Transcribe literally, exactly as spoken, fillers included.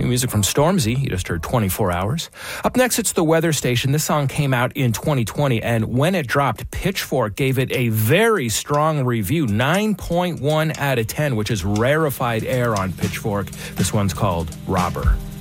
New music from Stormzy. You just heard twenty-four hours. Up next, it's The Weather Station. This song came out in twenty twenty, and when it dropped, Pitchfork gave it a very strong review, nine point one out of ten, which is rarefied air on Pitchfork. This one's called Robber.